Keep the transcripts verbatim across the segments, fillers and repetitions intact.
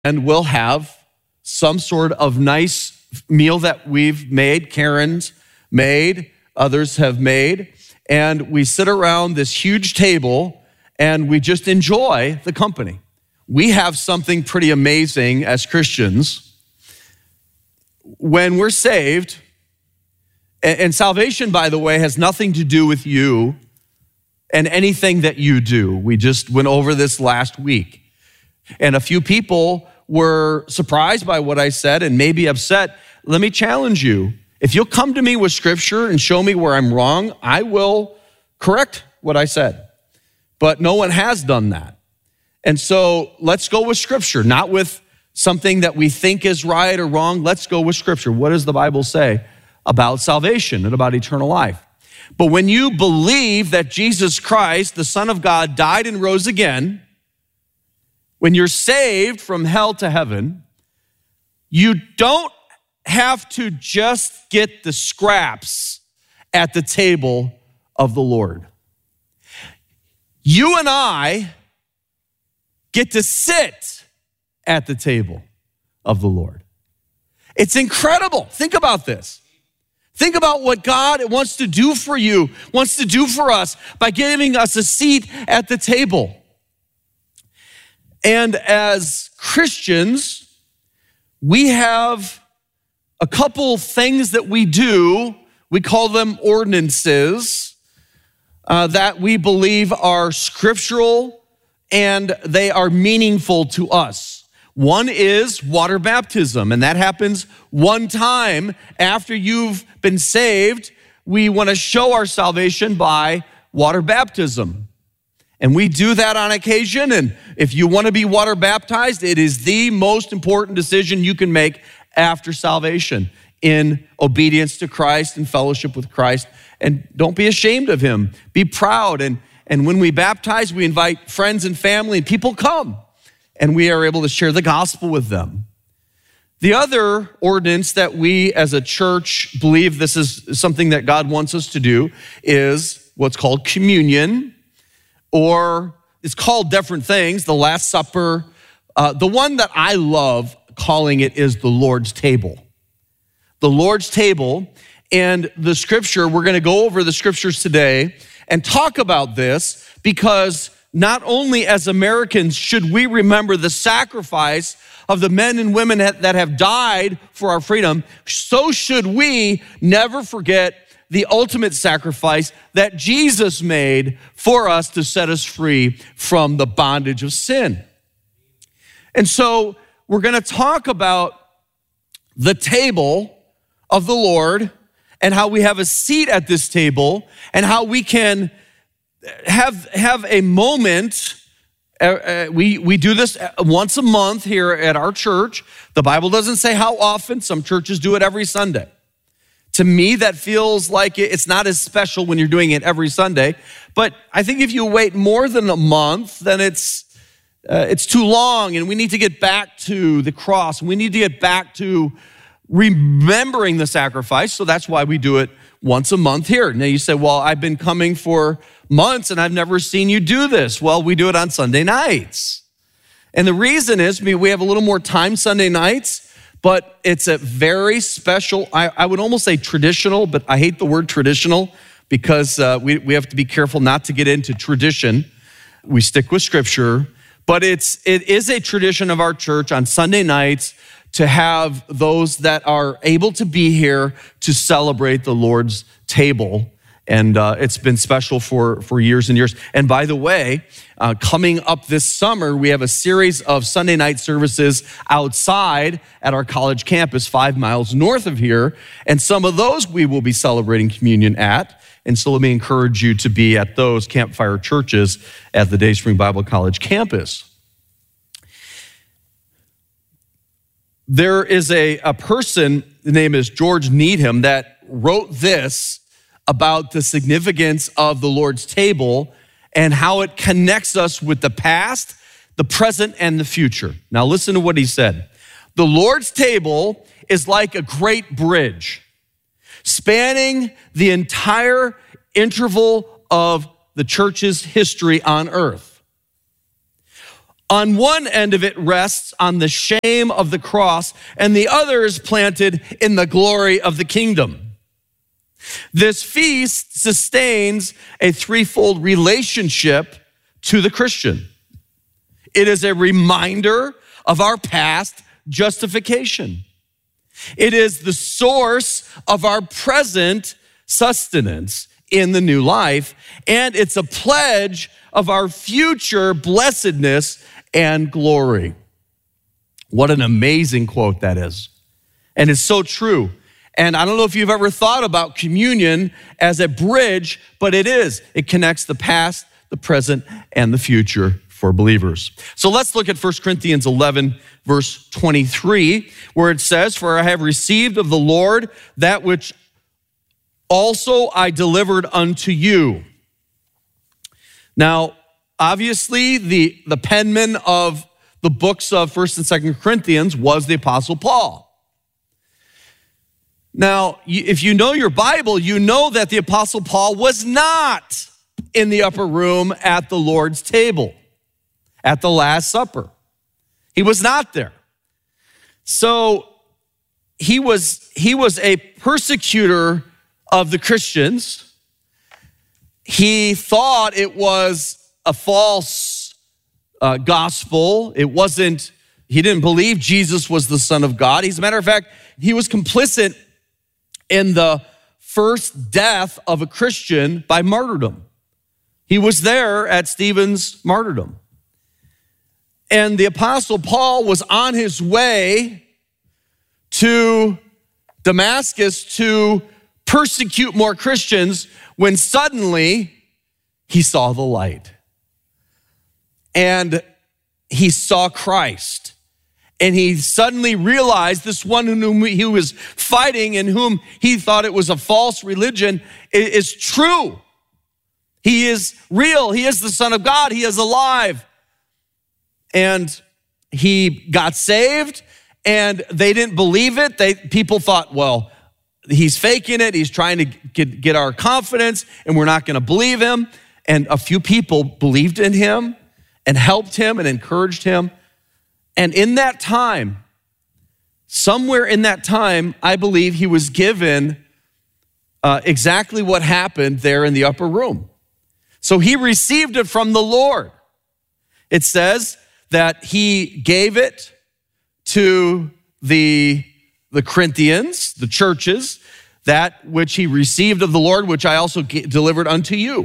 and we'll have some sort of nice meal that we've made, Karen's made, others have made, and we sit around this huge table and we just enjoy the company. We have something pretty amazing as Christians. When we're saved, and salvation, by the way, has nothing to do with you and anything that you do. We just went over this last week. And a few people were surprised by what I said and maybe upset. Let me challenge you. If you'll come to me with scripture and show me where I'm wrong, I will correct what I said. But no one has done that. And so let's go with scripture, not with something that we think is right or wrong. Let's go with scripture. What does the Bible say about salvation and about eternal life? But when you believe that Jesus Christ, the Son of God, died and rose again, when you're saved from hell to heaven, you don't have to just get the scraps at the table of the Lord. You and I get to sit at the table of the Lord. It's incredible. Think about this. Think about what God wants to do for you, wants to do for us by giving us a seat at the table. And as Christians, we have a couple things that we do. We call them ordinances uh, that we believe are scriptural and they are meaningful to us. One is water baptism, and that happens one time after you've been saved. We want to show our salvation by water baptism. And we do that on occasion, and if you want to be water baptized, it is the most important decision you can make after salvation in obedience to Christ and fellowship with Christ. And don't be ashamed of him. Be proud. And, and when we baptize, we invite friends and family, and people come, and we are able to share the gospel with them. The other ordinance that we as a church believe this is something that God wants us to do is what's called communion, or it's called different things, the Last Supper. Uh, the one that I love calling it is the Lord's table. The Lord's table, and the scripture, we're gonna go over the scriptures today and talk about this because not only as Americans should we remember the sacrifice of the men and women that have died for our freedom, so should we never forget the ultimate sacrifice that Jesus made for us to set us free from the bondage of sin. And so we're gonna talk about the table of the Lord and how we have a seat at this table and how we can have, have a moment. Uh, we, we do this once a month here at our church. The Bible doesn't say how often. Some churches do it every Sunday. To me, that feels like it's not as special when you're doing it every Sunday. But I think if you wait more than a month, then it's uh, it's too long, and we need to get back to the cross. We need to get back to remembering the sacrifice. So that's why we do it once a month here. Now you say, well, I've been coming for months and I've never seen you do this. Well, we do it on Sunday nights. And the reason is we have a little more time Sunday nights, but it's a very special, I, I would almost say traditional, but I hate the word traditional because uh, we, we have to be careful not to get into tradition. We stick with scripture, but it's, it is a tradition of our church on Sunday nights to have those that are able to be here to celebrate the Lord's table. And uh, it's been special for, for years and years. And by the way, uh, coming up this summer, we have a series of Sunday night services outside at our college campus, five miles north of here. And some of those we will be celebrating communion at. And so let me encourage you to be at those campfire churches at the Dayspring Bible College campus. There is a, a person, the name is George Needham, that wrote this about the significance of the Lord's table and how it connects us with the past, the present, and the future. Now listen to what he said. The Lord's table is like a great bridge spanning the entire interval of the church's history on earth. On one end of it rests on the shame of the cross, and the other is planted in the glory of the kingdom. This feast sustains a threefold relationship to the Christian. It is a reminder of our past justification. It is the source of our present sustenance in the new life, and it's a pledge of our future blessedness and glory. What an amazing quote that is. And it's so true. And I don't know if you've ever thought about communion as a bridge, but it is. It connects the past, the present, and the future for believers. So let's look at First Corinthians eleven, verse twenty-three, where it says, "For I have received of the Lord that which also I delivered unto you." Now, obviously, the, the penman of the books of First and Second Corinthians was the Apostle Paul. Now, if you know your Bible, you know that the Apostle Paul was not in the upper room at the Lord's table, at the Last Supper. He was not there. So he was, he was a persecutor of the Christians. He thought it was a false uh, gospel. It wasn't, he didn't believe Jesus was the Son of God. As a matter of fact, he was complicit in the first death of a Christian by martyrdom. He was there at Stephen's martyrdom. And the Apostle Paul was on his way to Damascus to persecute more Christians when suddenly he saw the light. And he saw Christ. And he suddenly realized this one whom he was fighting and whom he thought it was a false religion is true. He is real. He is the Son of God. He is alive. And he got saved, and they didn't believe it. They, people thought, well, he's faking it. He's trying to get, get our confidence, and we're not going to believe him. And a few people believed in him and helped him and encouraged him. And in that time, somewhere in that time, I believe he was given uh, exactly what happened there in the upper room. So he received it from the Lord. It says that he gave it to the, the Corinthians, the churches, that which he received of the Lord, which I also delivered unto you.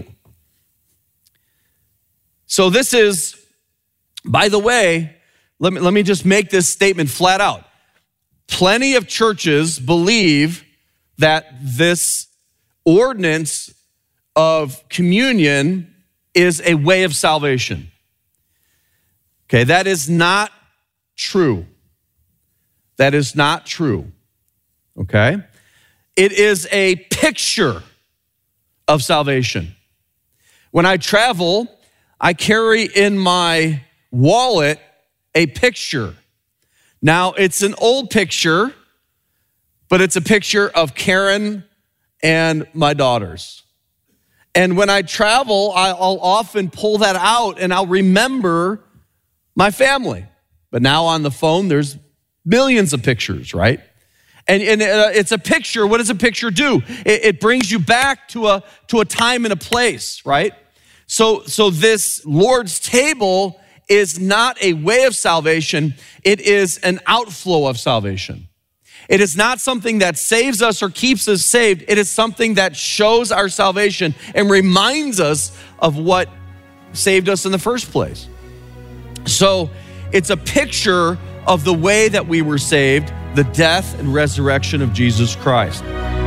So this is, by the way, let me, let me just make this statement flat out. Plenty of churches believe that this ordinance of communion is a way of salvation. Okay, that is not true. That is not true. Okay? It is a picture of salvation. When I travel, I carry in my wallet a picture. Now, it's an old picture, but it's a picture of Karen and my daughters. And when I travel, I'll often pull that out and I'll remember my family. But now on the phone, there's millions of pictures, right? And, and it's a picture. What does a picture do? It, it brings you back to a, to a time and a place, right? So, so this Lord's table is not a way of salvation. It is an outflow of salvation. It is not something that saves us or keeps us saved. It is something that shows our salvation and reminds us of what saved us in the first place. So it's a picture of the way that we were saved, the death and resurrection of Jesus Christ.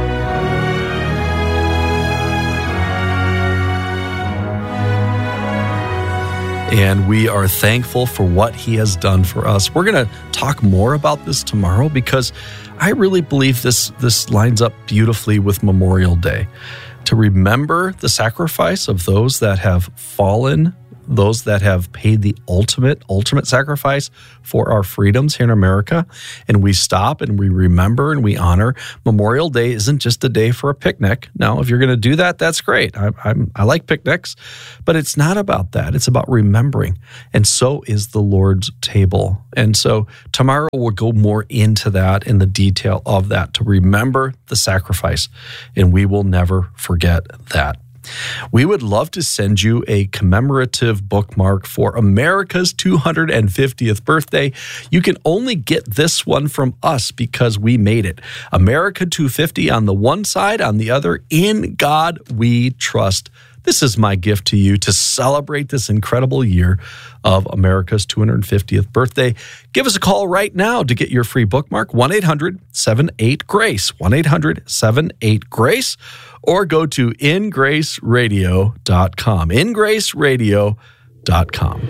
And we are thankful for what he has done for us. We're going to talk more about this tomorrow because I really believe this, this lines up beautifully with Memorial Day. To remember the sacrifice of those that have fallen those that have paid the ultimate, ultimate sacrifice for our freedoms here in America. And we stop and we remember and we honor. Memorial Day isn't just a day for a picnic. Now, if you're going to do that, that's great. I, I'm, I like picnics, but it's not about that. It's about remembering. And so is the Lord's table. And so tomorrow we'll go more into that in the detail of that to remember the sacrifice. And we will never forget that. We would love to send you a commemorative bookmark for America's two hundred fiftieth birthday. You can only get this one from us because we made it. America two fifty on the one side, on the other, In God We Trust. This is my gift to you to celebrate this incredible year of America's two hundred fiftieth birthday. Give us a call right now to get your free bookmark, one eight hundred seven eight GRACE, one eight hundred seven eight GRACE, or go to in grace radio dot com, in grace radio dot com.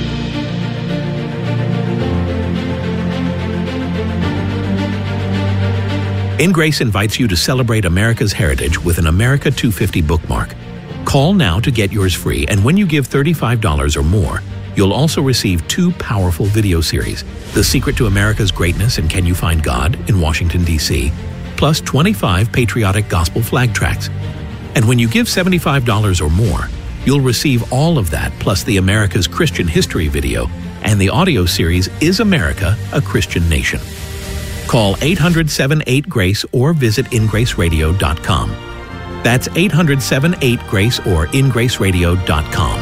InGrace invites you to celebrate America's heritage with an America two fifty bookmark. Call now to get yours free, and when you give thirty-five dollars or more, you'll also receive two powerful video series, The Secret to America's Greatness and Can You Find God in Washington, D C, plus twenty-five patriotic gospel flag tracts. And when you give seventy-five dollars or more, you'll receive all of that plus the America's Christian History video and the audio series Is America a Christian Nation? Call eight hundred seven eight GRACE or visit in grace radio dot com. That's eight hundred seven eight GRACE or in grace radio dot com.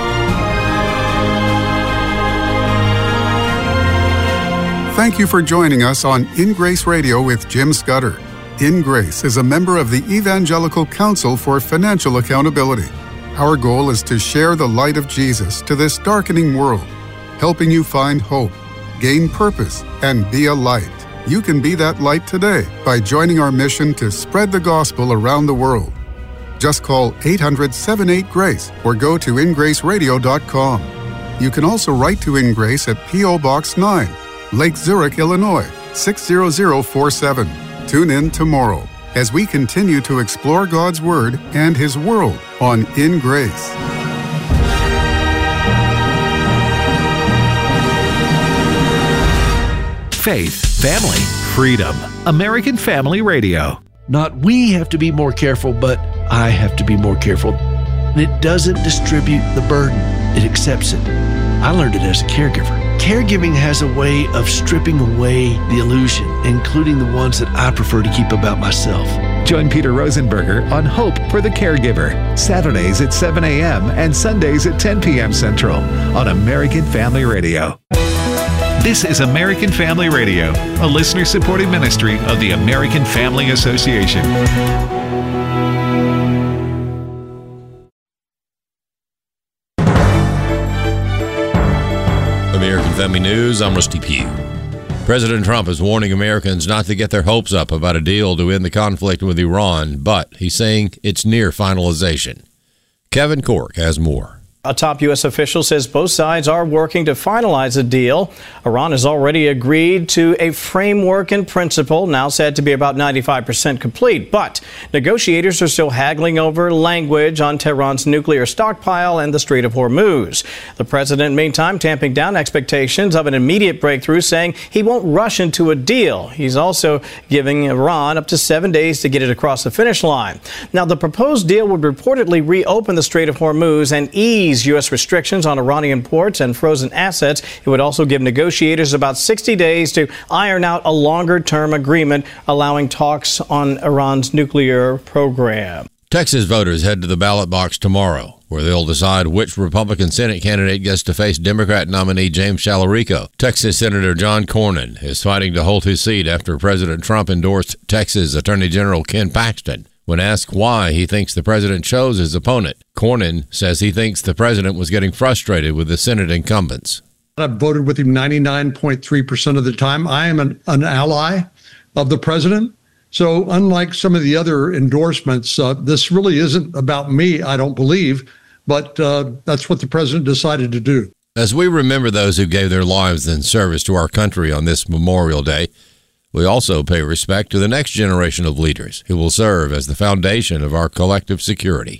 Thank you for joining us on In Grace Radio with Jim Scudder. In Grace is a member of the Evangelical Council for Financial Accountability. Our goal is to share the light of Jesus to this darkening world, helping you find hope, gain purpose, and be a light. You can be that light today by joining our mission to spread the gospel around the world. Just call eight hundred seven eight GRACE or go to in grace radio dot com. You can also write to In Grace at P O Box nine, Lake Zurich, Illinois, six zero zero four seven. Tune in tomorrow as we continue to explore God's Word and His world on In Grace. Faith, family, freedom. American Family Radio. Not we have to be more careful, but I have to be more careful. And it doesn't distribute the burden. It accepts it. I learned it as a caregiver. Caregiving has a way of stripping away the illusion, including the ones that I prefer to keep about myself. Join Peter Rosenberger on Hope for the Caregiver, Saturdays at seven a.m. and Sundays at ten p.m. Central on American Family Radio. This is American Family Radio, a listener-supported ministry of the American Family Association. American Family News, I'm Rusty Pugh. President Trump is warning Americans not to get their hopes up about a deal to end the conflict with Iran, but he's saying it's near finalization. Kevin Cork has more. A top U S official says both sides are working to finalize a deal. Iran has already agreed to a framework in principle, now said to be about ninety-five percent complete. But negotiators are still haggling over language on Tehran's nuclear stockpile and the Strait of Hormuz. The president, meantime, tamping down expectations of an immediate breakthrough, saying he won't rush into a deal. He's also giving Iran up to seven days to get it across the finish line. Now, the proposed deal would reportedly reopen the Strait of Hormuz and ease U S restrictions on Iranian ports and frozen assets. It would also give negotiators about sixty days to iron out a longer-term agreement allowing talks on Iran's nuclear program. Texas voters head to the ballot box tomorrow, where they'll decide which Republican Senate candidate gets to face Democrat nominee James Chalaurico. Texas Senator John Cornyn is fighting to hold his seat after President Trump endorsed Texas Attorney General Ken Paxton. When asked why he thinks the president chose his opponent, Cornyn says he thinks the president was getting frustrated with the Senate incumbents. I've voted with him ninety-nine point three percent of the time. I am an, an ally of the president. So unlike some of the other endorsements, uh, this really isn't about me, I don't believe, but uh, that's what the president decided to do. As we remember those who gave their lives in service to our country on this Memorial Day, we also pay respect to the next generation of leaders who will serve as the foundation of our collective security.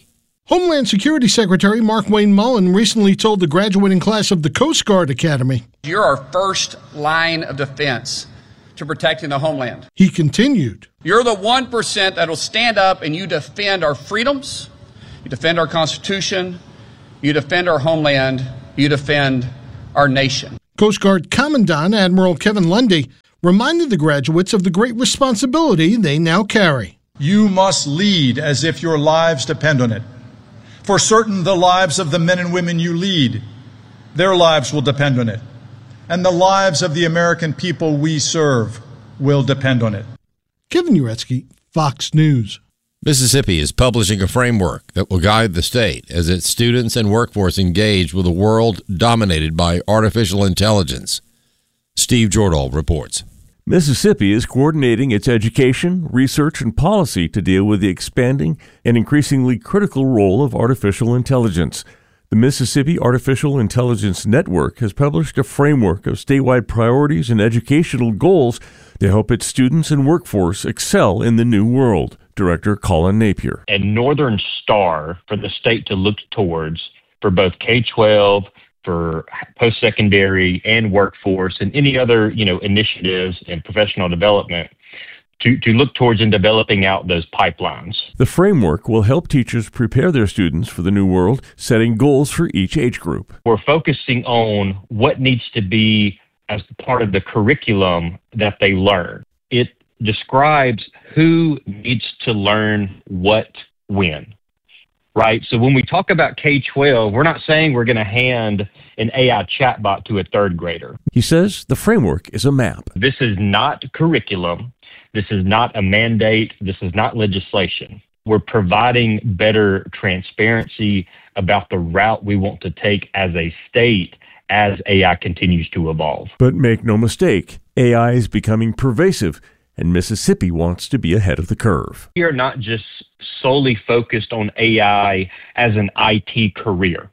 Homeland Security Secretary Mark Wayne Mullen recently told the graduating class of the Coast Guard Academy, "You're our first line of defense to protecting the homeland." He continued, "You're the one percent that will stand up and you defend our freedoms, you defend our Constitution, you defend our homeland, you defend our nation." Coast Guard Commandant Admiral Kevin Lundy reminded the graduates of the great responsibility they now carry. "You must lead as if your lives depend on it. For certain, the lives of the men and women you lead, their lives will depend on it. And the lives of the American people we serve will depend on it." Kevin Uretsky, Fox News. Mississippi is publishing a framework that will guide the state as its students and workforce engage with a world dominated by artificial intelligence. Steve Jordahl reports. Mississippi is coordinating its education, research, and policy to deal with the expanding and increasingly critical role of artificial intelligence. The Mississippi Artificial Intelligence Network has published a framework of statewide priorities and educational goals to help its students and workforce excel in the new world. Director Colin Napier. A northern star for the state to look towards for both K twelve, for post-secondary and workforce, and any other, you know, initiatives and professional development to, to look towards in developing out those pipelines. The framework will help teachers prepare their students for the new world, setting goals for each age group. We're focusing on what needs to be as part of the curriculum that they learn. It describes who needs to learn what when. Right? So when we talk about K twelve, we're not saying we're going to hand an A I chatbot to a third grader. He says the framework is a map. This is not curriculum. This is not a mandate. This is not legislation. We're providing better transparency about the route we want to take as a state as A I continues to evolve. But make no mistake, A I is becoming pervasive, and Mississippi wants to be ahead of the curve. We are not just solely focused on A I as an I T career.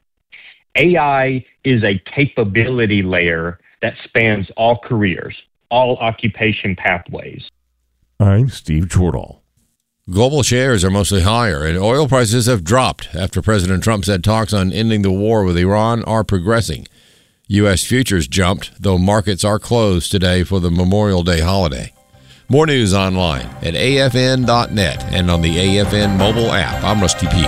A I is a capability layer that spans all careers, all occupation pathways. I'm Steve Jordahl. Global shares are mostly higher, and oil prices have dropped after President Trump said talks on ending the war with Iran are progressing. U S futures jumped, though markets are closed today for the Memorial Day holiday. More news online at A F N dot net and on the A F N mobile app. I'm Rusty Pugh.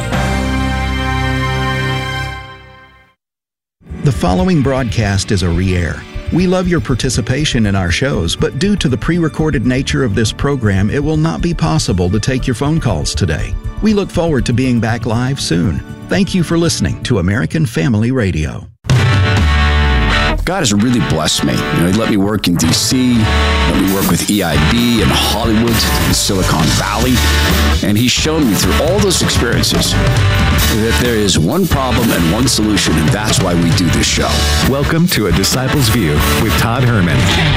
The following broadcast is a re-air. We love your participation in our shows, but due to the pre-recorded nature of this program, it will not be possible to take your phone calls today. We look forward to being back live soon. Thank you for listening to American Family Radio. God has really blessed me. You know, he let me work in D C, let me work with E I B in Hollywood, in Silicon Valley, and he's shown me through all those experiences that there is one problem and one solution, and that's why we do this show. Welcome to A Disciple's View with Todd Herman.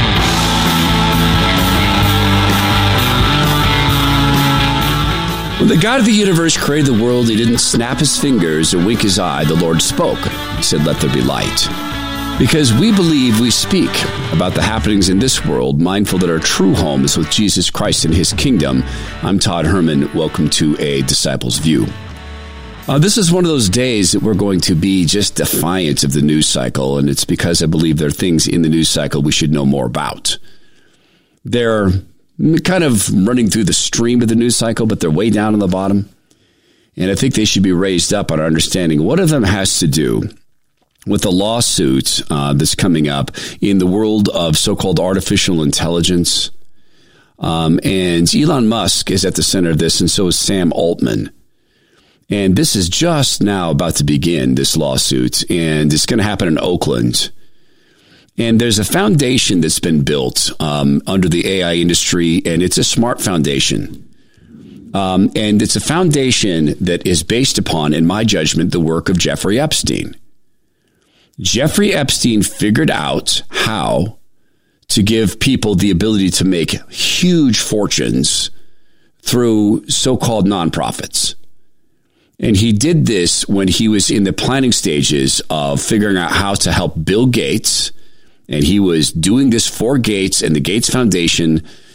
When the God of the universe created the world, he didn't snap his fingers or wink his eye. The Lord spoke. He said, "Let there be light." Because we believe we speak about the happenings in this world, mindful that our true home is with Jesus Christ and his kingdom. I'm Todd Herman. Welcome to A Disciple's View. Uh, this is one of those days that we're going to be just defiant of the news cycle, and it's because I believe there are things in the news cycle we should know more about. They're kind of running through the stream of the news cycle, but they're way down on the bottom. And I think they should be raised up on our understanding. One of them has to do with the lawsuit uh, that's coming up in the world of so-called artificial intelligence. Um, and Elon Musk is at the center of this, and so is Sam Altman. And this is just now about to begin, this lawsuit, and it's going to happen in Oakland. And there's a foundation that's been built um, under the A I industry, and it's a smart foundation. Um, and it's a foundation that is based upon, in my judgment, the work of Jeffrey Epstein. Jeffrey Epstein figured out how to give people the ability to make huge fortunes through so-called nonprofits. And he did this when he was in the planning stages of figuring out how to help Bill Gates. And he was doing this for Gates and the Gates Foundation.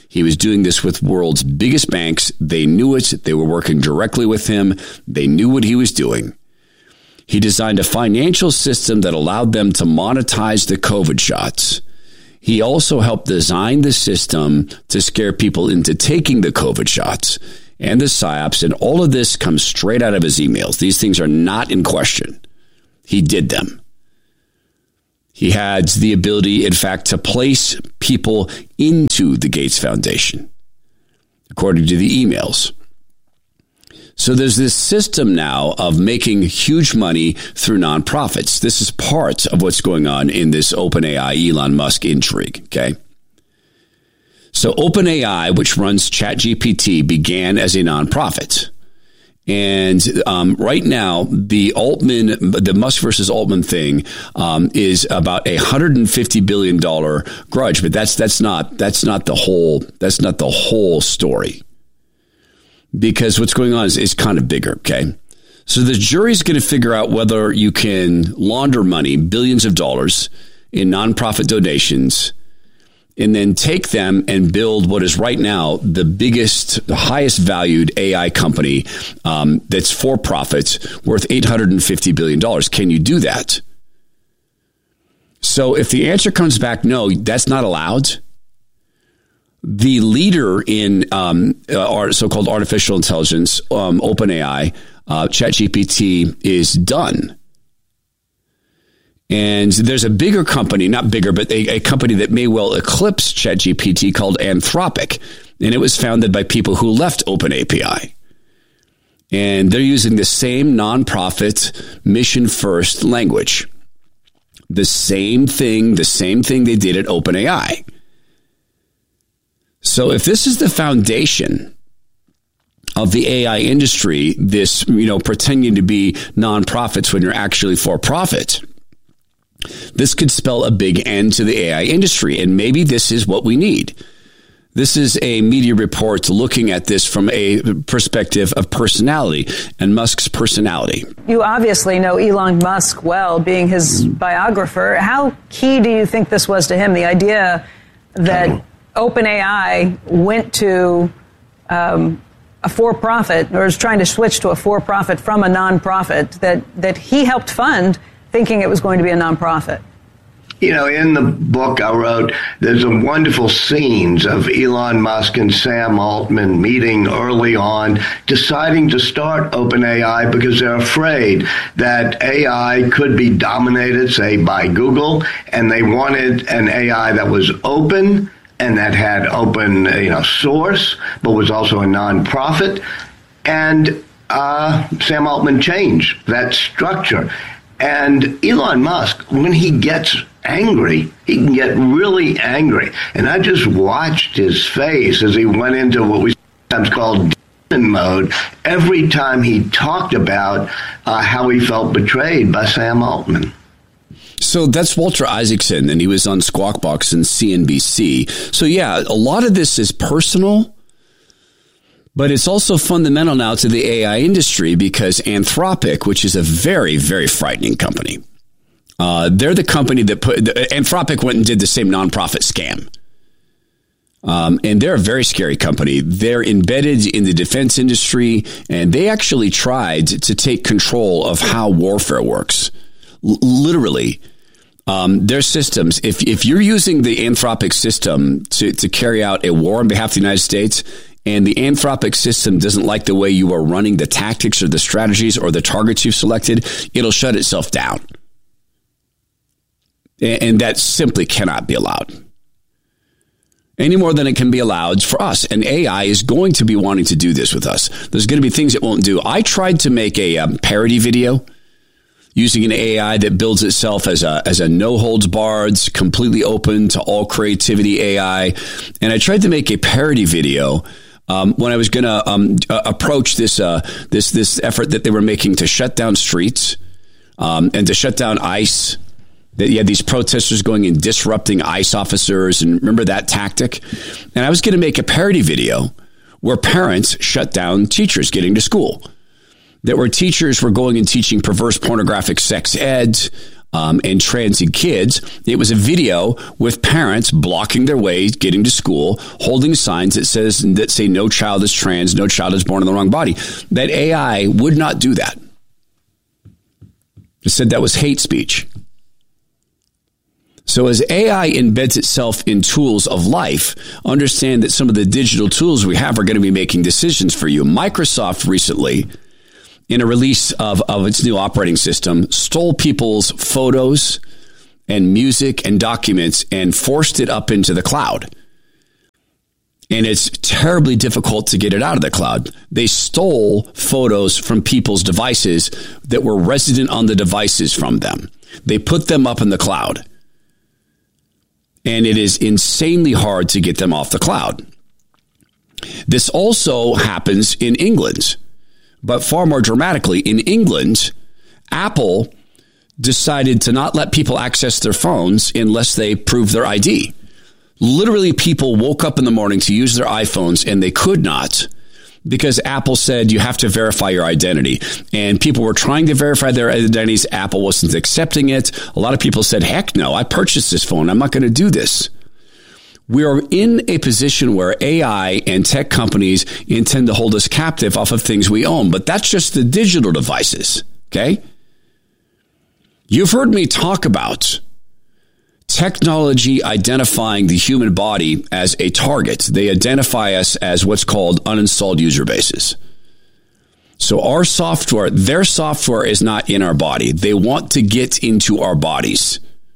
He was doing this with world's biggest banks. They knew it. They were working directly with him. They knew what he was doing. He designed a financial system that allowed them to monetize the COVID shots. He also helped design the system to scare people into taking the COVID shots and the psyops. And all of this comes straight out of his emails. These things are not in question. He did them. He had the ability, in fact, to place people into the Gates Foundation, according to the emails. So there's this system now of making huge money through nonprofits. This is part of what's going on in this OpenAI Elon Musk intrigue, okay? So OpenAI, which runs ChatGPT, began as a nonprofit. And um, right now, the Altman, the Musk versus Altman thing um, is about a one hundred fifty billion dollars grudge, but that's that's not that's not the whole that's not the whole story. Because what's going on is, is kind of bigger, okay? So the jury's going to figure out whether you can launder money, billions of dollars, in nonprofit donations, and then take them and build what is right now the biggest, the highest valued A I company um, that's for profit, worth eight hundred fifty billion dollars. Can you do that? So if the answer comes back no, that's not allowed, the leader in um, our so-called artificial intelligence, um, OpenAI, uh, ChatGPT, is done. And there's a bigger company, not bigger, but a, a company that may well eclipse ChatGPT called Anthropic. And it was founded by people who left OpenAI. And they're using the same nonprofit, mission-first language. The same thing, the same thing they did at OpenAI. So if this is the foundation of the A I industry, this, you know, pretending to be nonprofits when you're actually for profit, this could spell a big end to the A I industry. And maybe this is what we need. This is a media report looking at this from a perspective of personality and Musk's personality. You obviously know Elon Musk well, being his biographer. How key do you think this was to him, the idea that OpenAI went to um, a for-profit, or is trying to switch to a for-profit from a non-profit that, that he helped fund, thinking it was going to be a non-profit? You know, in the book I wrote, there's some wonderful scenes of Elon Musk and Sam Altman meeting early on, deciding to start OpenAI because they're afraid that A I could be dominated, say, by Google, and they wanted an A I that was open and that had open, you know, source, but was also a nonprofit. And uh, Sam Altman changed that structure. And Elon Musk, when he gets angry, he can get really angry. And I just watched his face as he went into what we sometimes call demon mode every time he talked about uh, how he felt betrayed by Sam Altman. So that's Walter Isaacson, and he was on Squawk Box and C N B C. So yeah, a lot of this is personal, but it's also fundamental now to the A I industry because Anthropic, which is a very, very frightening company, uh, they're the company that put the, Anthropic went and did the same nonprofit scam. Um, and they're a very scary company. They're embedded in the defense industry, and they actually tried to take control of how warfare works. L- literally. Um, their systems, if if you're using the Anthropic system to, to carry out a war on behalf of the United States, and the Anthropic system doesn't like the way you are running the tactics or the strategies or the targets you've selected, it'll shut itself down. And, and that simply cannot be allowed. Any more than it can be allowed for us. And A I is going to be wanting to do this with us. There's going to be things it won't do. I tried to make a um, parody video using an A I that builds itself as a as a no-holds-barred, completely open to all creativity A I. And I tried to make a parody video um, when I was going to um, uh, approach this uh, this this effort that they were making to shut down streets um, and to shut down ICE. That you had these protesters going and disrupting ICE officers, and remember that tactic? And I was going to make a parody video where parents shut down teachers getting to school. That where teachers were going and teaching perverse pornographic sex ed, um, and transing kids. It was a video with parents blocking their way getting to school, holding signs that says that say no child is trans, no child is born in the wrong body. That A I would not do that. It said that was hate speech. So as A I embeds itself in tools of life, understand that some of the digital tools we have are going to be making decisions for you. Microsoft recently, in a release of, of its new operating system, stole people's photos and music and documents and forced it up into the cloud. And it's terribly difficult to get it out of the cloud. They stole photos from people's devices that were resident on the devices from them. They put them up in the cloud. And it is insanely hard to get them off the cloud. This also happens in England, but far more dramatically. In England, Apple decided to not let people access their phones unless they prove their I D. Literally, people woke up in the morning to use their iPhones and they could not because Apple said you have to verify your identity. And people were trying to verify their identities. Apple wasn't accepting it. A lot of people said, heck no, I purchased this phone. I'm not going to do this. We are in a position where A I and tech companies intend to hold us captive off of things we own. But that's just the digital devices, okay? You've heard me talk about technology identifying the human body as a target. They identify us as what's called uninstalled user bases. So our software, their software is not in our body. They want to get into our bodies.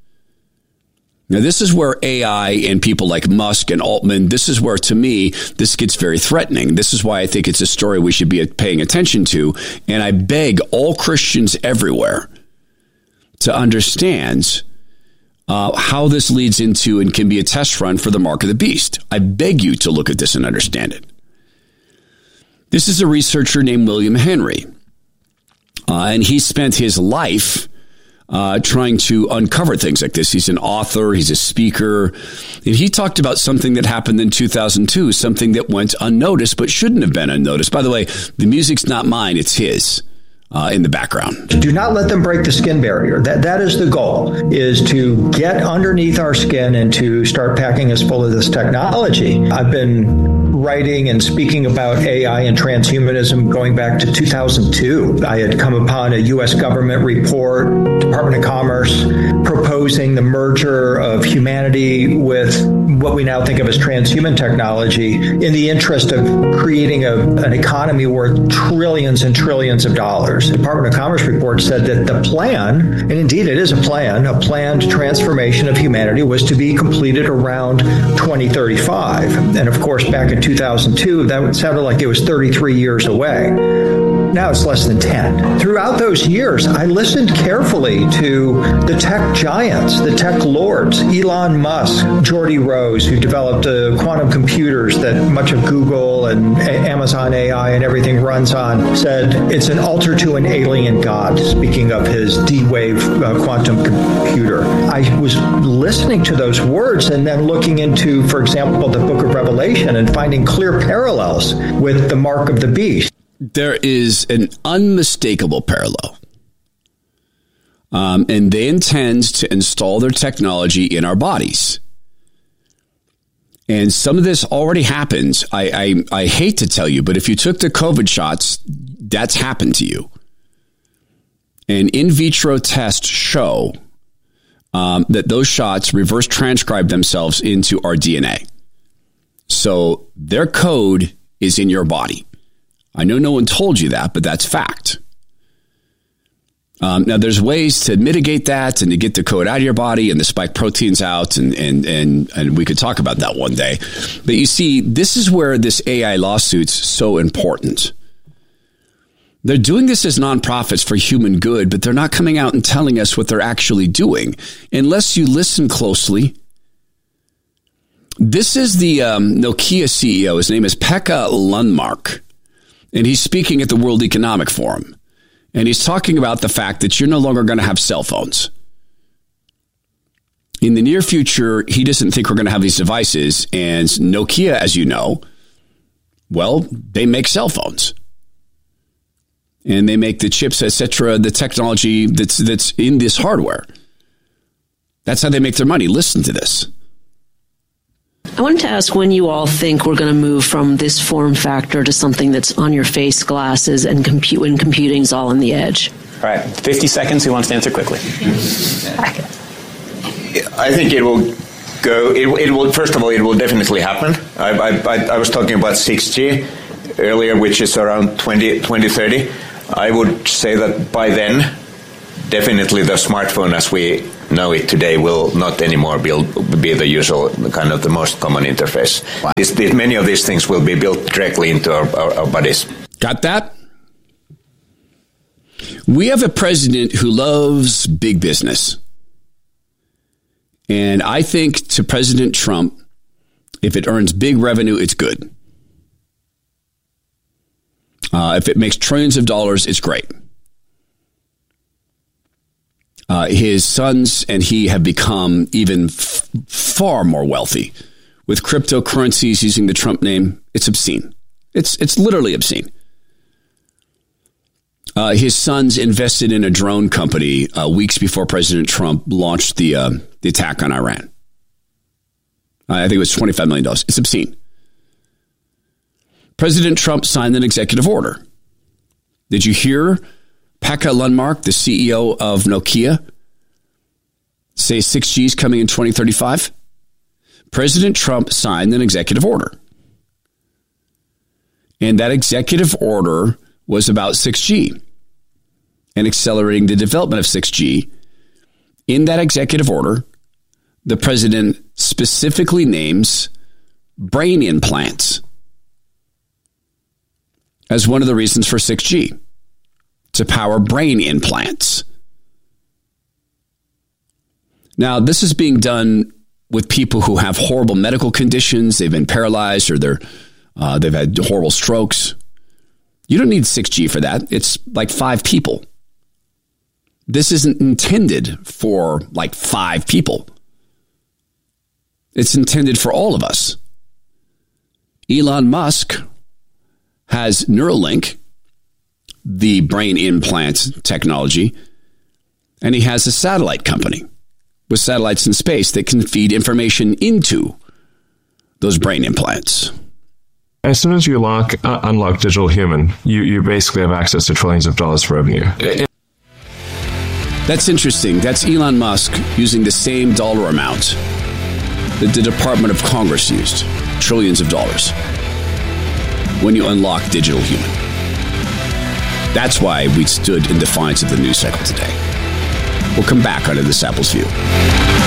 Now, this is where A I and people like Musk and Altman, this is where, to me, this gets very threatening. This is why I think it's a story we should be paying attention to. And I beg all Christians everywhere to understand Uh, how this leads into and can be a test run for the mark of the beast. I beg you to look at this and understand it. This is a researcher named William Henry, uh, and he spent his life uh, trying to uncover things like this. He's an author, he's a speaker, and he talked about something that happened in two thousand two, something that went unnoticed but shouldn't have been unnoticed. By the way, the music's not mine, it's his. Uh, in the background. Do not let them break the skin barrier. That that is the goal, is to get underneath our skin and to start packing us full of this technology. I've been writing and speaking about A I and transhumanism going back to two thousand two. I had come upon a U S government report, Department of Commerce, proposing the merger of humanity with what we now think of as transhuman technology in the interest of creating a, an economy worth trillions and trillions of dollars. The Department of Commerce report said that the plan, and indeed it is a plan, a planned transformation of humanity was to be completed around twenty thirty-five. And of course, back in two thousand two, that sounded like it was thirty-three years away. Now it's less than ten. Throughout those years, I listened carefully to the tech giants, the tech lords, Elon Musk, Geordie Rose, who developed uh, quantum computers that much of Google and a- Amazon A I and everything runs on, said it's an altar to an alien god, speaking of his D-Wave uh, quantum computer. I was listening to those words and then looking into, for example, the book of Revelation and finding clear parallels with the mark of the beast. There is an unmistakable parallel. Um, and they intend to install their technology in our bodies. And some of this already happens. I, I, I hate to tell you, but if you took the COVID shots, that's happened to you. And in vitro tests show um, that those shots reverse transcribe themselves into our D N A. So their code is in your body. I know no one told you that, but that's fact. Um, now, there's ways to mitigate that and to get the code out of your body and the spike proteins out, and, and, and, and we could talk about that one day. But you see, this is where this A I lawsuit's so important. They're doing this as nonprofits for human good, but they're not coming out and telling us what they're actually doing unless you listen closely. This is the um, Nokia C E O. His name is Pekka Lundmark. And he's speaking at the World Economic Forum. And he's talking about the fact that you're no longer going to have cell phones. In the near future, he doesn't think we're going to have these devices. And Nokia, as you know, well, they make cell phones. And they make the chips, et cetera, the technology that's that's in this hardware. That's how they make their money. Listen to this. I wanted to ask when you all think we're going to move from this form factor to something that's on your face glasses and compute when computing's all on the edge. All right, fifty seconds. Who wants to answer quickly? I think it will go. It, it will. First of all, it will definitely happen. I, I, I was talking about six G earlier, which is around twenty thirty. I would say that by then, definitely the smartphone as we know it today will not anymore be, be the usual, kind of the most common interface. Wow. This, this, many of these things will be built directly into our, our, our bodies. Got that? We have a president who loves big business. And I think to President Trump, if it earns big revenue, it's good. Uh, if it makes trillions of dollars, it's great. Uh, his sons and he have become even f- far more wealthy with cryptocurrencies using the Trump name. It's obscene. It's it's literally obscene. Uh, his sons invested in a drone company uh, weeks before President Trump launched the uh, the attack on Iran. Uh, I think it was twenty-five million dollars. It's obscene. President Trump signed an executive order. Did you hear Pekka Lundmark, the C E O of Nokia, say six G is coming in twenty thirty-five? President Trump signed an executive order. And that executive order was about six G and accelerating the development of six G. In that executive order, the president specifically names brain implants as one of the reasons for six G, to power brain implants. Now, this is being done with people who have horrible medical conditions. They've been paralyzed or they're, uh, they've had horrible strokes. You don't need six G for that. It's like five people. This isn't intended for like five people. It's intended for all of us. Elon Musk has Neuralink, the brain implant technology, and he has a satellite company with satellites in space that can feed information into those brain implants. As soon as you lock, uh, unlock digital human, you, you basically have access to trillions of dollars for revenue. That's interesting. That's Elon Musk using the same dollar amount that the Department of Congress used, trillions of dollars, when you unlock digital human. That's why we stood in defiance of the news cycle today. We'll come back under this Apple's View.